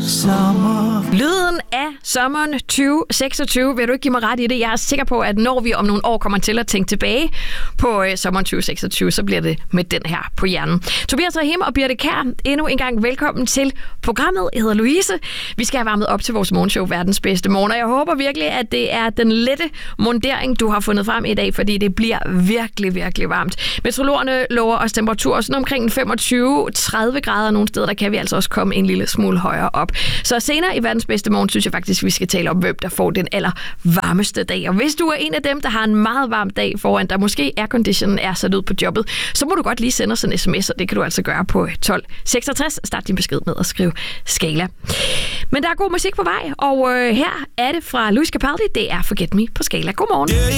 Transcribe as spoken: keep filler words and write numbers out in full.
sommer. Lyden af sommeren tyve seksogtyve, vil du ikke give mig ret i det? Jeg er sikker på, at når vi om nogle år kommer til at tænke tilbage på øh, sommeren tyve seksogtyve, så bliver det med den her på hjernen. Tobias Rahim og Birte Kjær, endnu en gang velkommen til programmet. Jeg hedder Louise. Vi skal have varmet op til vores morgenshow, Verdens Bedste Morgen, og jeg håber virkelig, at det er den lette mundering, du har fundet frem i dag, fordi det bliver virkelig, virkelig varmt. Meteorologerne lover os temperaturer sådan omkring femogtyve til tredive grader. Nogle steder, der kan vi altså også komme en lille smule højere op. Så senere i Verdens Bedste Morgen, synes jeg faktisk, vi skal tale om, hvem der får den aller varmeste dag. Og hvis du er en af dem, der har en meget varm dag foran, der måske airconditionen er sat ud på jobbet, så må du godt lige sende os en sms, og det kan du altså gøre på tolv seksogtres. Start din besked med at skrive Skala. Men der er god musik på vej, og øh, her er det fra Lewis Capaldi. Det er Forget Me på Skala. Godmorgen. Yeah,